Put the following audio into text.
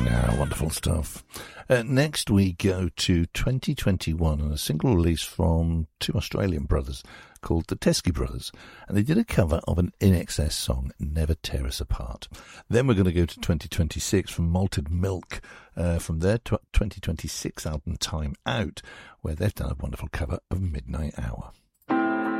Yeah, wonderful stuff. Next we go to 2021 and a single release from two Australian brothers called the Teskey Brothers, and they did a cover of an INXS song, Never Tear Us Apart. Then we're going to go to 2026 from Malted Milk, from their 2026 album Time Out, where they've done a wonderful cover of Midnight Hour.